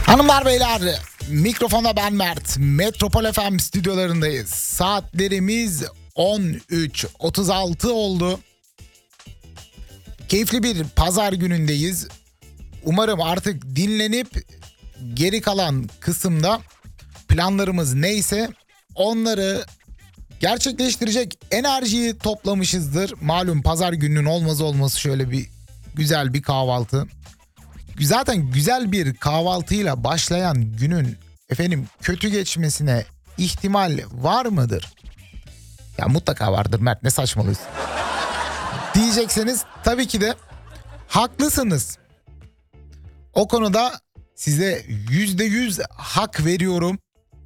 Hanımlar beyler, mikrofonda ben Mert. Metropol FM stüdyolarındayız. Saatlerimiz 13.36 oldu. Keyifli bir pazar günündeyiz. Umarım artık dinlenip geri kalan kısımda planlarımız neyse onları gerçekleştirecek enerjiyi toplamışızdır. Malum pazar gününün olmaz olması şöyle bir güzel bir kahvaltı. Zaten güzel bir kahvaltıyla başlayan günün kötü geçmesine ihtimal var mıdır? Ya mutlaka vardır Mert, ne saçmalıyorsun? Diyecekseniz tabii ki de haklısınız. O konuda size %100 hak veriyorum.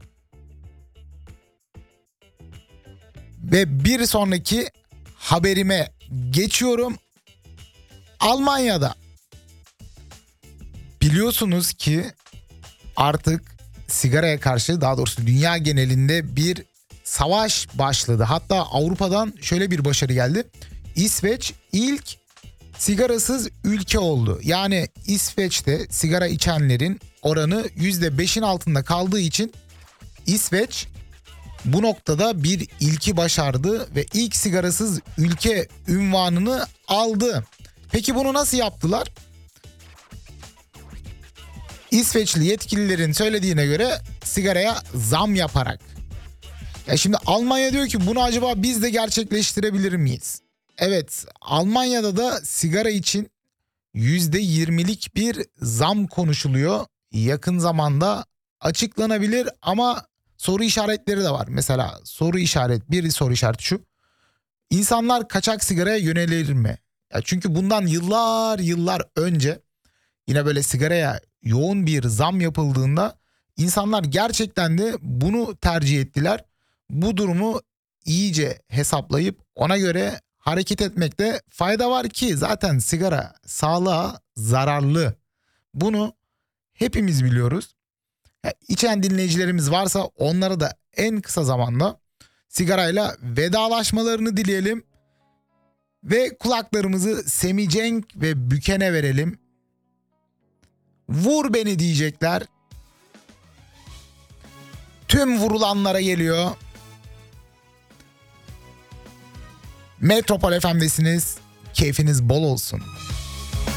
Ve bir sonraki haberime geçiyorum. Almanya'da biliyorsunuz ki artık sigaraya karşı, daha doğrusu dünya genelinde bir savaş başladı. Hatta Avrupa'dan şöyle bir başarı geldi. İsveç ilk sigarasız ülke oldu. Yani İsveç'te sigara içenlerin oranı %5'in altında kaldığı için İsveç bu noktada bir ilki başardı ve ilk sigarasız ülke unvanını aldı. Peki bunu nasıl yaptılar? İsveçli yetkililerin söylediğine göre sigaraya zam yaparak. Ya şimdi Almanya diyor ki bunu acaba biz de gerçekleştirebilir miyiz? Evet, Almanya'da da sigara için %20'lik bir zam konuşuluyor. Yakın zamanda açıklanabilir ama soru işaretleri de var. Mesela bir soru işareti şu. İnsanlar kaçak sigaraya yönelir mi? Ya çünkü bundan yıllar önce yine böyle sigaraya yoğun bir zam yapıldığında insanlar gerçekten de bunu tercih ettiler. Bu durumu iyice hesaplayıp ona göre hareket etmekte fayda var ki zaten sigara sağlığa zararlı. Bunu hepimiz biliyoruz. İçen dinleyicilerimiz varsa onlara da en kısa zamanda sigarayla vedalaşmalarını dileyelim. Ve kulaklarımızı semicenk ve bükene verelim. Vur beni diyecekler. Tüm vurulanlara geliyor. Metropol FM'desiniz. Keyfiniz bol olsun.